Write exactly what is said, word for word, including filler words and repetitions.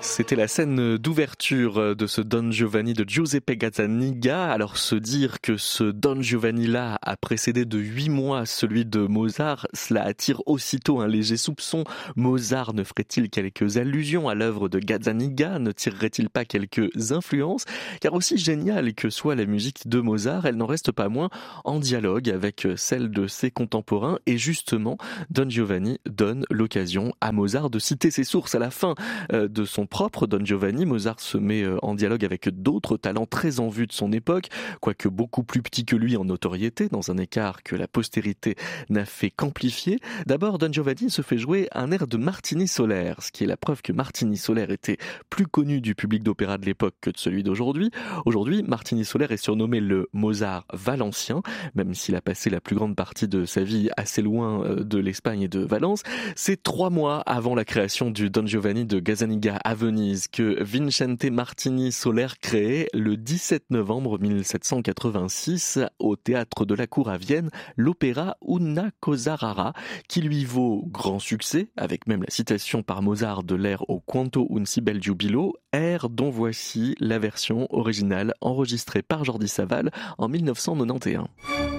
C'était la scène d'ouverture de ce Don Giovanni de Giuseppe Gazzaniga. Alors se dire que ce Don Giovanni-là a précédé de huit mois celui de Mozart, cela attire aussitôt un léger soupçon. Mozart ne ferait-il quelques allusions à l'œuvre de Gazzaniga? Ne tirerait-il pas quelques influences? Car aussi géniale que soit la musique de Mozart, elle n'en reste pas moins en dialogue avec celle de ses contemporains. Et justement, Don Giovanni donne l'occasion à Mozart de citer ses sources à la fin de son propre Don Giovanni. Mozart se met en dialogue avec d'autres talents très en vue de son époque, quoique beaucoup plus petits que lui en notoriété, dans un écart que la postérité n'a fait qu'amplifier. D'abord, Don Giovanni se fait jouer un air de Martini Soler, ce qui est la preuve que Martini Soler était plus connu du public d'opéra de l'époque que de celui d'aujourd'hui. Aujourd'hui, Martini Soler est surnommé le Mozart valencien, même s'il a passé la plus grande partie de sa vie assez loin de l'Espagne et de Valence. C'est trois mois avant la création du Don Giovanni de Gazzaniga à Venise que Vincente Martini Soler créait le dix-sept novembre mille sept cent quatre-vingt-six au théâtre de la Cour à Vienne l'opéra Una cosa rara, qui lui vaut grand succès, avec même la citation par Mozart de l'air O quanto un si bel giubilo, air dont voici la version originale enregistrée par Jordi Savall en mille neuf cent quatre-vingt-onze.